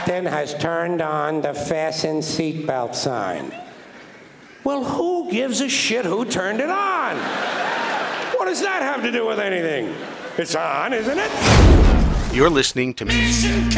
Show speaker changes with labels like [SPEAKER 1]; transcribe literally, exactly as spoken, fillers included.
[SPEAKER 1] captain has turned on the fasten seatbelt sign.
[SPEAKER 2] Well, who gives a shit who turned it on? What does that have to do with anything? It's on, isn't it?
[SPEAKER 3] You're listening to Mission